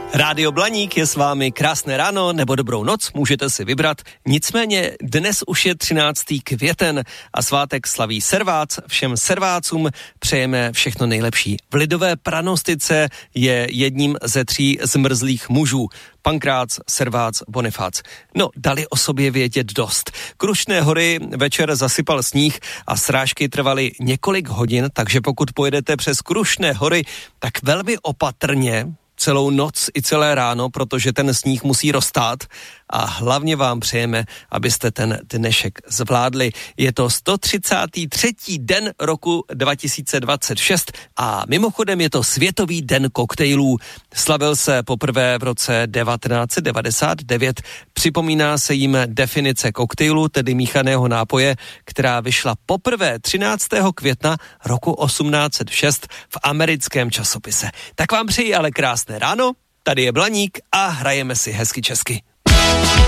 Rádio Blaník je s vámi, krásné ráno nebo dobrou noc, můžete si vybrat. Nicméně dnes už je 13. květen a svátek slaví Servác. Všem servácům přejeme všechno nejlepší. V lidové pranostice je jedním ze 3 zmrzlých mužů. Pankrác, Servác, Bonifác. No, dali o sobě vědět dost. Krušné hory večer zasypal sníh a srážky trvaly několik hodin, takže pokud pojedete přes Krušné hory, tak velmi opatrně, celou noc i celé ráno, protože ten sníh musí roztát a hlavně vám přejeme, abyste ten dnešek zvládli. Je to 133. den roku 2026 a mimochodem je to Světový den koktejlů. Slavil se poprvé v roce 1999. Připomíná se jim definice koktejlu, tedy míchaného nápoje, která vyšla poprvé 13. května roku 1806 v americkém časopise. Tak vám přeji ale krásné ráno, tady je Blaník a hrajeme si hezky česky.